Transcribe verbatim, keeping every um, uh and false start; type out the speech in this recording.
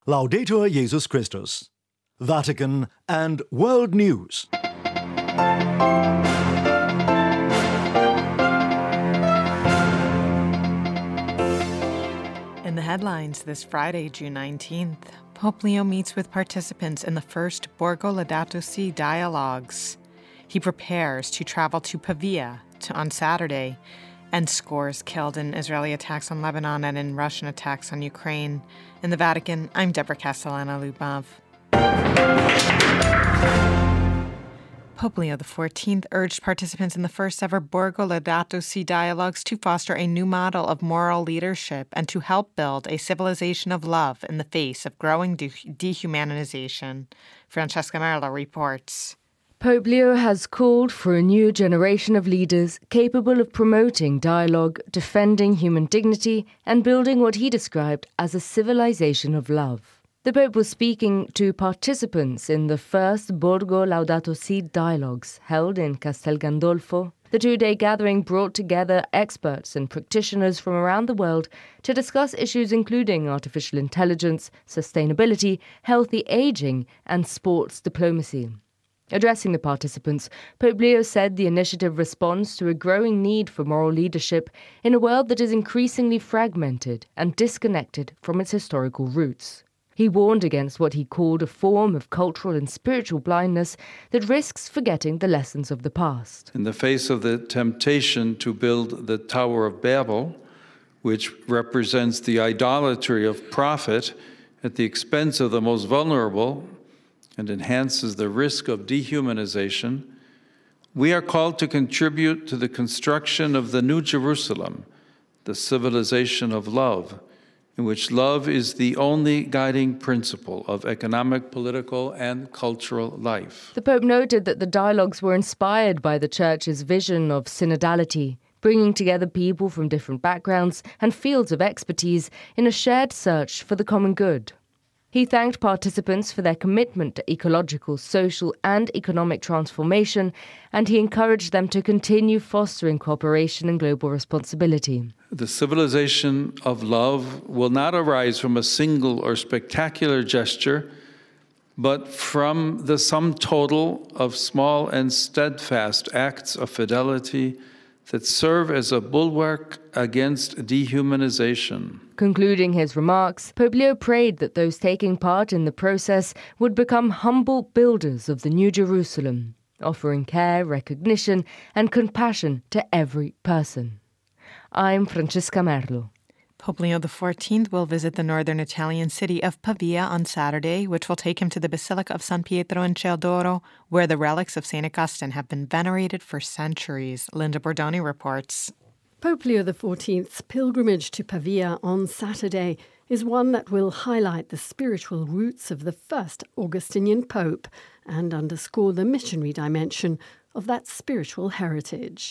Laudetur Jesus Christus. Vatican and World News. In the headlines this Friday, June nineteenth, Pope Leo meets with participants in the first Borgo Laudato Si dialogues. He prepares to travel to Pavia to, on Saturday, and scores killed in Israeli attacks on Lebanon and in Russian attacks on Ukraine. In the Vatican, I'm Deborah Castellana-Lubov. Pope Leo the fourteenth urged participants in the first ever Borgo Laudato Si dialogues to foster a new model of moral leadership and to help build a civilization of love in the face of growing de- dehumanization. Francesca Merlo reports. Pope Leo has called for a new generation of leaders capable of promoting dialogue, defending human dignity, and building what he described as a civilization of love. The Pope was speaking to participants in the first Borgo Laudato Si dialogues held in Castel Gandolfo. The two-day gathering brought together experts and practitioners from around the world to discuss issues including artificial intelligence, sustainability, healthy aging, and sports diplomacy. Addressing the participants, Pope Leo said the initiative responds to a growing need for moral leadership in a world that is increasingly fragmented and disconnected from its historical roots. He warned against what he called a form of cultural and spiritual blindness that risks forgetting the lessons of the past. In the face of the temptation to build the Tower of Babel, which represents the idolatry of profit at the expense of the most vulnerable, and enhances the risk of dehumanization, we are called to contribute to the construction of the New Jerusalem, the civilization of love, in which love is the only guiding principle of economic, political, and cultural life. The Pope noted that the dialogues were inspired by the Church's vision of synodality, bringing together people from different backgrounds and fields of expertise in a shared search for the common good. He thanked participants for their commitment to ecological, social, and economic transformation, and he encouraged them to continue fostering cooperation and global responsibility. The civilization of love will not arise from a single or spectacular gesture, but from the sum total of small and steadfast acts of fidelity that serve as a bulwark against dehumanization. Concluding his remarks, Pope Leo prayed that those taking part in the process would become humble builders of the New Jerusalem, offering care, recognition, and compassion to every person. I'm Francesca Merlo. Pope Leo the fourteenth will visit the northern Italian city of Pavia on Saturday, which will take him to the Basilica of San Pietro in Celdoro, where the relics of Saint Augustine have been venerated for centuries. Linda Bordoni reports. Pope Leo the fourteenth's pilgrimage to Pavia on Saturday is one that will highlight the spiritual roots of the first Augustinian pope and underscore the missionary dimension of that spiritual heritage.